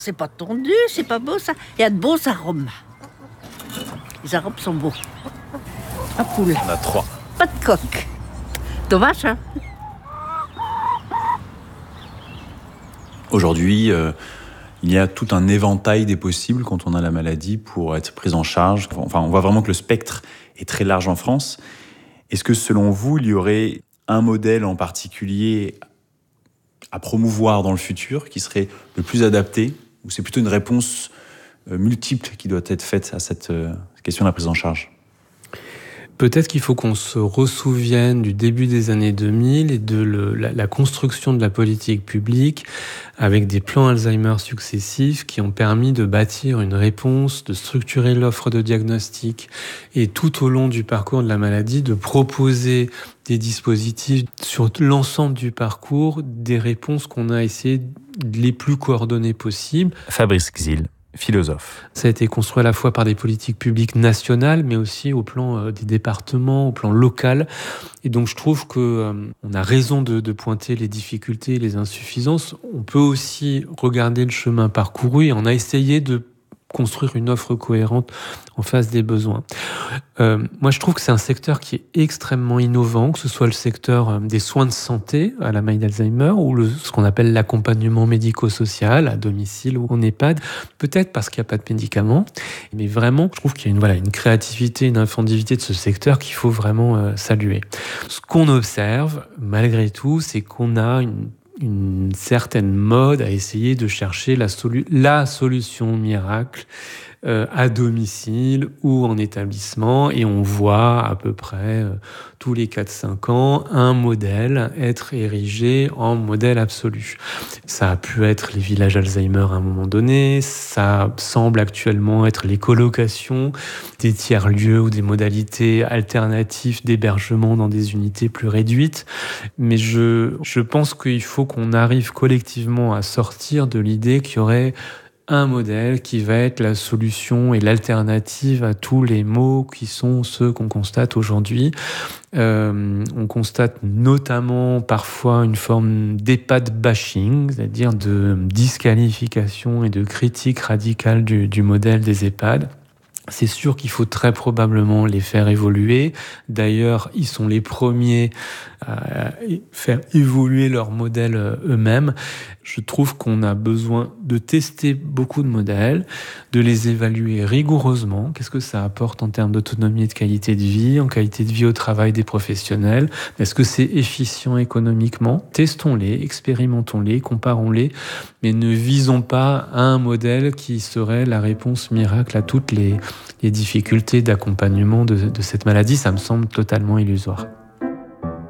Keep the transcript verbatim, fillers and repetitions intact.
C'est pas tondu, c'est pas beau ça. Il y a de beaux arômes. Les arômes sont beaux. Un poule. On a trois. Pas de coque. Dommage, hein. Aujourd'hui, euh, il y a tout un éventail des possibles quand on a la maladie pour être pris en charge. Enfin, on voit vraiment que le spectre est très large en France. Est-ce que selon vous, il y aurait un modèle en particulier à promouvoir dans le futur qui serait le plus adapté, ou c'est plutôt une réponse euh, multiple qui doit être faite à cette euh, question de la prise en charge ? Peut-être qu'il faut qu'on se ressouvienne du début des années deux mille et de le, la, la construction de la politique publique avec des plans Alzheimer successifs qui ont permis de bâtir une réponse, de structurer l'offre de diagnostic et tout au long du parcours de la maladie, de proposer des dispositifs sur l'ensemble du parcours, des réponses qu'on a essayé les plus coordonnées possibles. Fabrice Xil, philosophe. Ça a été construit à la fois par des politiques publiques nationales, mais aussi au plan euh, des départements, au plan local. Et donc je trouve que euh, on a raison de, de pointer les difficultés, les insuffisances. On peut aussi regarder le chemin parcouru et on a essayé de construire une offre cohérente en face des besoins. Euh, moi, je trouve que c'est un secteur qui est extrêmement innovant, que ce soit le secteur des soins de santé à la maladie d'Alzheimer ou le, ce qu'on appelle l'accompagnement médico-social à domicile ou en EHPAD. Peut-être parce qu'il n'y a pas de médicaments, mais vraiment, je trouve qu'il y a une, voilà, une créativité, une inventivité de ce secteur qu'il faut vraiment euh, saluer. Ce qu'on observe, malgré tout, c'est qu'on a une une certaine mode à essayer de chercher la, solu- la solution miracle euh, à domicile ou en établissement, et on voit à peu près euh, tous les quatre cinq ans un modèle être érigé en modèle absolu. Ça a pu être les villages Alzheimer à un moment donné, ça semble actuellement être les colocations, des tiers-lieux ou des modalités alternatives d'hébergement dans des unités plus réduites. Mais je, je pense qu'il faut qu'on arrive collectivement à sortir de l'idée qu'il y aurait un modèle qui va être la solution et l'alternative à tous les maux qui sont ceux qu'on constate aujourd'hui. Euh, on constate notamment parfois une forme d'EHPAD bashing, c'est-à-dire de disqualification et de critique radicale du, du modèle des EHPAD. C'est sûr qu'il faut très probablement les faire évoluer. D'ailleurs, ils sont les premiers à faire évoluer leur modèle eux-mêmes. Je trouve qu'on a besoin de tester beaucoup de modèles, de les évaluer rigoureusement. Qu'est-ce que ça apporte en termes d'autonomie et de qualité de vie, en qualité de vie au travail des professionnels? Est-ce que c'est efficient économiquement? Testons-les, expérimentons-les, comparons-les, mais ne visons pas à un modèle qui serait la réponse miracle à toutes les, les difficultés d'accompagnement de, de cette maladie. Ça me semble totalement illusoire.